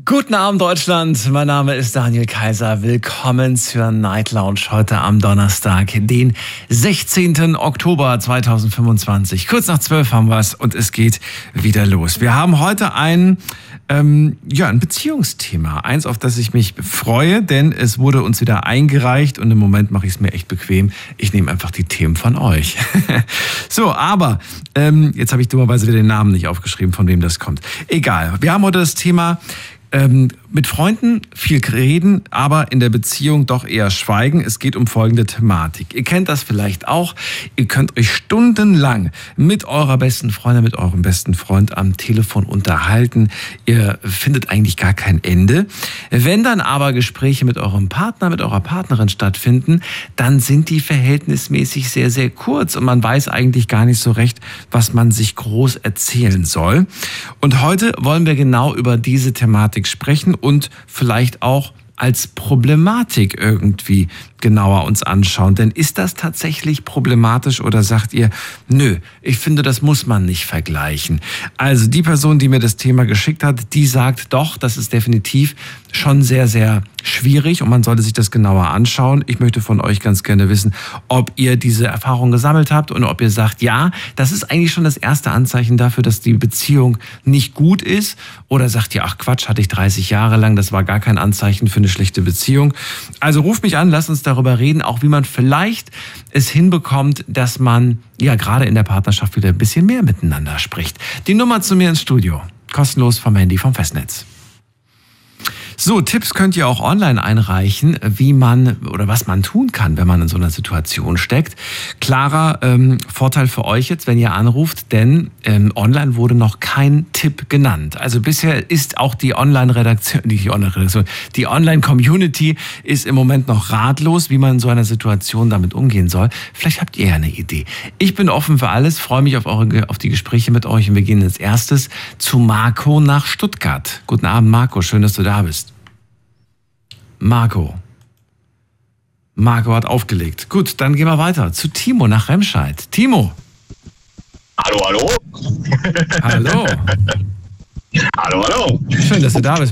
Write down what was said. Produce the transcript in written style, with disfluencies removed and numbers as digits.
Guten Abend, Deutschland. Mein Name ist Daniel Kaiser. Willkommen zur Night Lounge heute am Donnerstag, den 16. Oktober 2025. Kurz nach 12 haben wir es und es geht wieder los. Wir haben heute ein Beziehungsthema. Eins, auf das ich mich freue, denn es wurde uns wieder eingereicht und im Moment mache ich es mir echt bequem. Ich nehme einfach die Themen von euch. So, aber jetzt habe ich dummerweise wieder den Namen nicht aufgeschrieben, von wem das kommt. Egal. Wir haben heute das Thema mit Freunden viel reden, aber in der Beziehung doch eher schweigen. Es geht um folgende Thematik. Ihr kennt das vielleicht auch. Ihr könnt euch stundenlang mit eurer besten Freundin, mit eurem besten Freund am Telefon unterhalten. Ihr findet eigentlich gar kein Ende. Wenn dann aber Gespräche mit eurem Partner, mit eurer Partnerin stattfinden, dann sind die verhältnismäßig sehr, sehr kurz und man weiß eigentlich gar nicht so recht, was man sich groß erzählen soll. Und heute wollen wir genau über diese Thematik sprechen und vielleicht auch als Problematik irgendwie genauer uns anschauen. Denn ist das tatsächlich problematisch oder sagt ihr, nö, ich finde, das muss man nicht vergleichen. Also die Person, die mir das Thema geschickt hat, die sagt doch, das ist definitiv schon sehr, sehr schwierig und man sollte sich das genauer anschauen. Ich möchte von euch ganz gerne wissen, ob ihr diese Erfahrung gesammelt habt und ob ihr sagt, ja, das ist eigentlich schon das erste Anzeichen dafür, dass die Beziehung nicht gut ist. Oder sagt ihr, ach Quatsch, hatte ich 30 Jahre lang, das war gar kein Anzeichen für eine schlechte Beziehung. Also ruft mich an, lasst uns darüber reden, auch wie man vielleicht es hinbekommt, dass man ja gerade in der Partnerschaft wieder ein bisschen mehr miteinander spricht. Die Nummer zu mir ins Studio, kostenlos vom Handy, vom Festnetz. So, Tipps könnt ihr auch online einreichen, wie man oder was man tun kann, wenn man in so einer Situation steckt. Klarer Vorteil für euch jetzt, wenn ihr anruft, denn online wurde noch kein Tipp genannt. Also bisher ist auch die die Online-Community ist im Moment noch ratlos, wie man in so einer Situation damit umgehen soll. Vielleicht habt ihr ja eine Idee. Ich bin offen für alles, freue mich auf die Gespräche mit euch und wir gehen als erstes zu Marco nach Stuttgart. Guten Abend, Marco, schön, dass du da bist. Marco hat aufgelegt. Gut, dann gehen wir weiter zu Timo nach Remscheid. Timo. Hallo. Hallo. Hallo. Schön, dass du da bist.